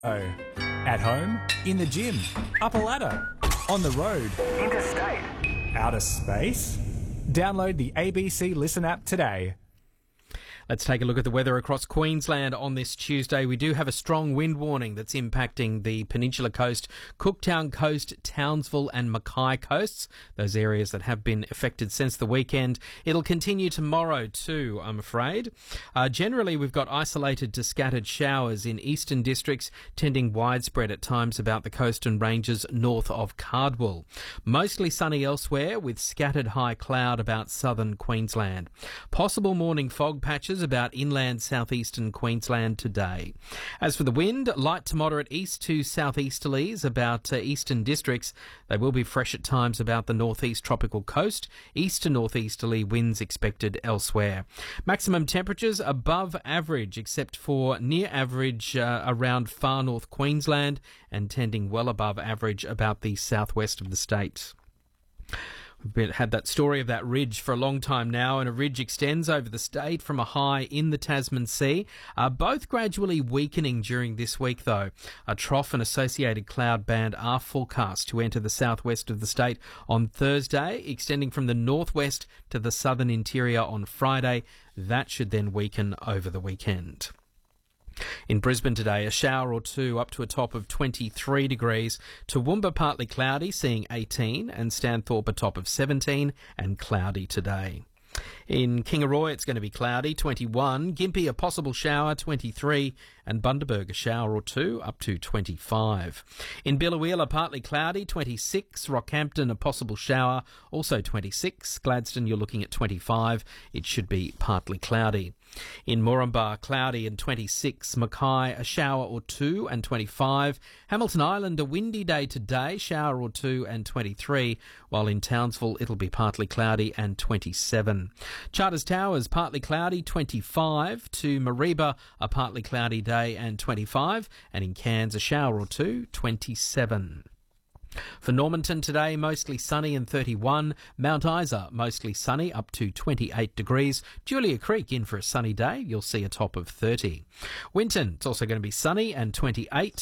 Oh, at home, in the gym, up a ladder, on the road, interstate, outer space. Download the ABC Listen app today. Let's take a look at the weather across Queensland on this Tuesday. We do have a strong wind warning that's impacting the Peninsula Coast, Cooktown Coast, Townsville and Mackay coasts, those areas that have been affected since the weekend. It'll continue tomorrow too, I'm afraid. Generally, we've got isolated to scattered showers in eastern districts, tending widespread at times about the coast and ranges north of Cardwell. Mostly sunny elsewhere with scattered high cloud about southern Queensland. Possible morning fog patches about inland southeastern Queensland today. As for the wind, light to moderate east to southeasterlies about eastern districts. They will be fresh at times about the northeast tropical coast. East to northeasterly winds expected elsewhere. Maximum temperatures above average except for near average around far north Queensland and tending well above average about the southwest of the state. We've had that story of that ridge for a long time now, and a ridge extends over the state from a high in the Tasman Sea, both gradually weakening during this week though. A trough and associated cloud band are forecast to enter the southwest of the state on Thursday, extending from the northwest to the southern interior on Friday. That should then weaken over the weekend. In Brisbane today, a shower or two up to a top of 23 degrees. Toowoomba partly cloudy, seeing 18, and Stanthorpe a top of 17 and cloudy today. In Kingaroy, it's going to be cloudy, 21. Gympie, a possible shower, 23. And Bundaberg, a shower or two, up to 25. In Biloela, partly cloudy, 26. Rockhampton, a possible shower, also 26. Gladstone, you're looking at 25. It should be partly cloudy. In Moranbah, cloudy and 26. Mackay, a shower or two and 25. Hamilton Island, a windy day today, shower or two and 23. While in Townsville, it'll be partly cloudy and 27. Charters Towers, partly cloudy, 25. To Mareeba, a partly cloudy day and 25. And in Cairns, a shower or two, 27. For Normanton today, mostly sunny and 31. Mount Isa, mostly sunny, up to 28 degrees. Julia Creek, in for a sunny day. You'll see a top of 30. Winton, it's also going to be sunny and 28.